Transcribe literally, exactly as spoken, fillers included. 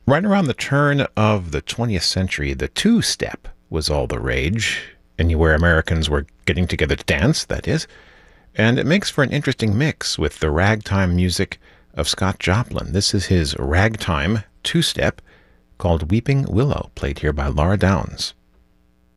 Right around the turn of the twentieth century, the two-step was all the rage, anywhere Americans were getting together to dance, that is, and it makes for an interesting mix with the ragtime music of Scott Joplin. This is his ragtime two-step called Weeping Willow, played here by Laura Downs.